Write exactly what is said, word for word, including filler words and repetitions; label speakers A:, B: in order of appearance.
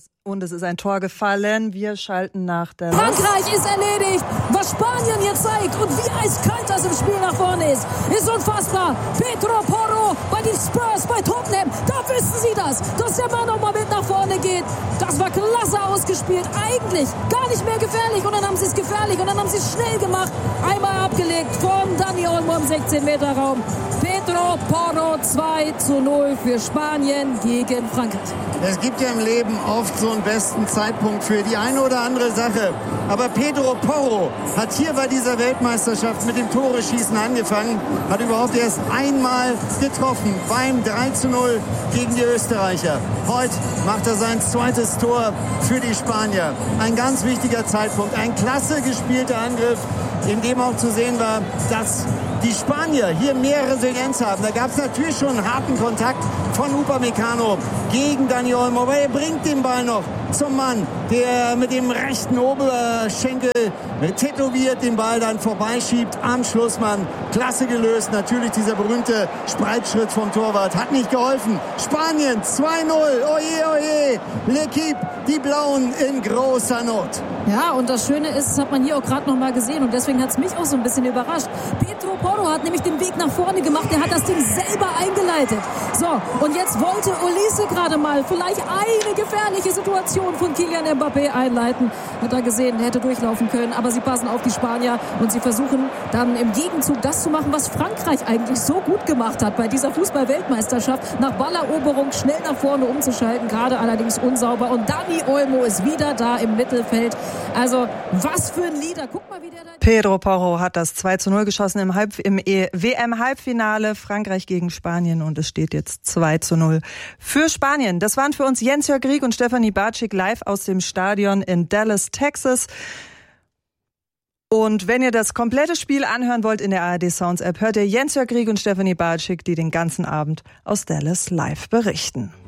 A: Und es ist ein Tor gefallen. Wir schalten nach der...
B: Frankreich ist erledigt. Was Spanien jetzt zeigt und wie eiskalt das im Spiel nach vorne ist, ist unfassbar. Pedro Porro bei den Spurs, bei Tottenham, da wissen sie das, dass der Mann nochmal mit nach vorne geht. Das war klasse ausgespielt. Eigentlich gar nicht mehr gefährlich. Und dann haben sie es gefährlich und dann haben sie es schnell gemacht. Einmal abgelegt von Dani Olmo im sechzehn Meter Raum. Pedro Porro zwei zu null für Spanien gegen Frankreich.
C: Es gibt ja im Leben oft so einen besten Zeitpunkt für die eine oder andere Sache. Aber Pedro Porro hat hier bei dieser Weltmeisterschaft mit dem Tore-Schießen angefangen, hat überhaupt erst einmal getroffen beim drei zu null gegen die Österreicher. Heute macht er sein zweites Tor für die Spanier. Ein ganz wichtiger Zeitpunkt, ein klasse gespielter Angriff, in dem auch zu sehen war, dass die Spanier hier mehr Resilienz haben. Da gab es natürlich schon einen harten Kontakt von Upamecano gegen Dani Olmo, aber er bringt den Ball noch zum Mann, der mit dem rechten Oberschenkel tätowiert den Ball dann vorbeischiebt am Schlussmann. Klasse gelöst. Natürlich dieser berühmte Spreitschritt vom Torwart hat nicht geholfen. Spanien zwei null. Oje, oje. L'Équipe, die Blauen in großer Not.
B: Ja, und das Schöne ist, das hat man hier auch gerade noch mal gesehen und deswegen hat es mich auch so ein bisschen überrascht. Pedro Porro hat nämlich den Weg nach vorne gemacht. Der hat das Ding selber eingeleitet. So, und jetzt wollte Olise gerade mal vielleicht eine gefährliche Situation von Kylian Mbappé einleiten. Hat er gesehen, hätte durchlaufen können, aber sie passen auf die Spanier und sie versuchen dann im Gegenzug das zu machen, was Frankreich eigentlich so gut gemacht hat bei dieser Fußball-Weltmeisterschaft. Nach Balleroberung schnell nach vorne umzuschalten, gerade allerdings unsauber. Und Dani Olmo ist wieder da im Mittelfeld. Also, was für ein Leader. Guck mal, wie der da...
A: Pedro Porro hat das zwei zu null geschossen im, Halb- im W M-Halbfinale. Frankreich gegen Spanien und es steht jetzt zwei zu null für Spanien. Das waren für uns Jens-Jörg Grieg und Stefanie Bartschik live aus dem Stadion in Dallas, Texas. Und wenn ihr das komplette Spiel anhören wollt in der A R D Sounds App, hört ihr Jens-Jörg Grieg und Stefanie Bartschik, die den ganzen Abend aus Dallas live berichten.